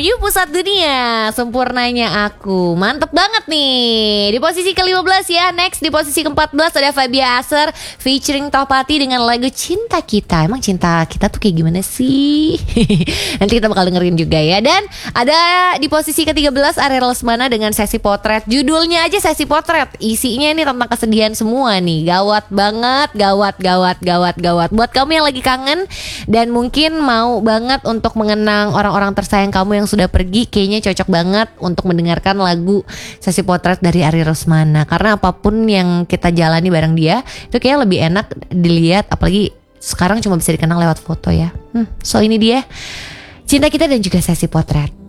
You Pusat Dunia, Sempurnanya Aku. Mantep banget nih. Di posisi ke-15 ya. Next di posisi ke-14 ada Fabia Aser featuring Tohpati dengan lagu Cinta Kita. Emang cinta kita tuh kayak gimana sih? Nanti kita bakal dengerin juga ya. Dan ada di posisi ke-13 Ariel Lesmana dengan Sesi Potret. Judulnya aja Sesi Potret, isinya ini tentang kesedihan semua nih. Gawat banget, gawat. Buat kamu yang lagi kangen dan mungkin mau banget untuk mengenang orang-orang tersayang kamu yang sudah pergi, kayaknya cocok banget untuk mendengarkan lagu Sesi Potret dari Ariel Lesmana. Karena apapun yang kita jalani bareng dia, itu kayaknya lebih enak dilihat, apalagi sekarang cuma bisa dikenang lewat foto ya. So ini dia Cinta Kita dan juga Sesi Potret.